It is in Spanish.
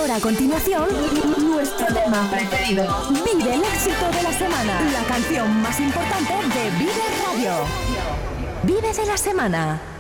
ahora a continuación, nuestro tema preferido. Vive el éxito de la semana. La canción más importante de Vive Radio. Vive de la semana.